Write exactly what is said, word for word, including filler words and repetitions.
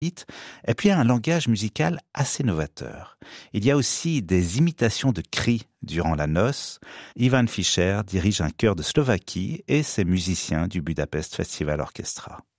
et puis un langage musical assez novateur. Il y a aussi des imitations de cris durant la noce. Ivan Fischer dirige un chœur de Slovaquie et ses musiciens du Budapest Festival Orchestra.